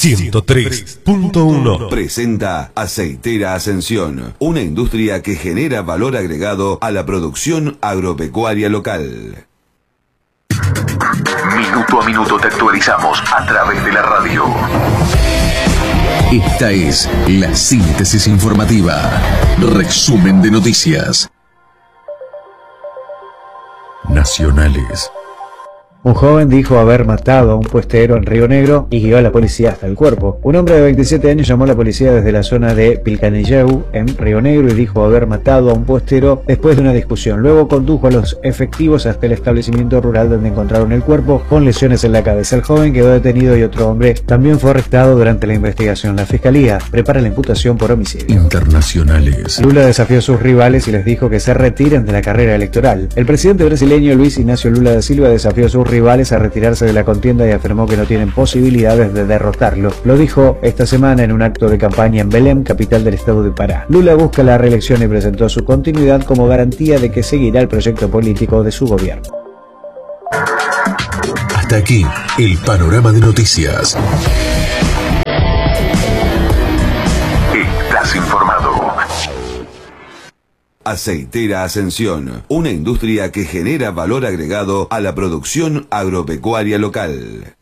103.1 presenta Aceitera Ascensión, una industria que genera valor agregado a la producción agropecuaria local. Minuto a minuto te actualizamos a través de la radio. Esta es la síntesis informativa. Resumen de noticias nacionales. Un joven dijo haber matado a un puestero en Río Negro y guió a la policía hasta el cuerpo. Un hombre de 27 años llamó a la policía desde la zona de Pilcanilleu, en Río Negro, y dijo haber matado a un puestero después de una discusión. Luego condujo a los efectivos hasta el establecimiento rural donde encontraron el cuerpo con lesiones en la cabeza. El joven quedó detenido y otro hombre también fue arrestado durante la investigación. La fiscalía prepara la imputación por homicidio. Internacionales. Lula desafió a sus rivales y les dijo que se retiren de la carrera electoral. El presidente brasileño Luis Ignacio Lula da Silva desafió a sus rivales a retirarse de la contienda y afirmó que no tienen posibilidades de derrotarlo. Lo dijo esta semana en un acto de campaña en Belém, capital del estado de Pará. Lula busca la reelección y presentó su continuidad como garantía de que seguirá el proyecto político de su gobierno. Hasta aquí el panorama de noticias. Estás informado. Aceitera Ascensión, una industria que genera valor agregado a la producción agropecuaria local.